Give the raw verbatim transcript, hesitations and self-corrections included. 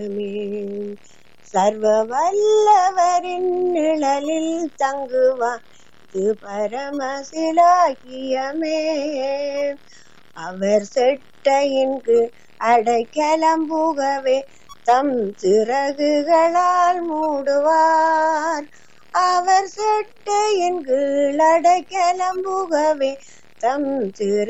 சர்வ வல்லவரின் நிழலில் தங்குவான் இது பரமசிலாகியமே. அவர் செட்டையின் கீழ் அடைக்கலம் புகவே தம் சிறகுகளால் மூடுவார். அவர் செட்டையின் கீழ் அடைக்கலம் புகவே தம் சிற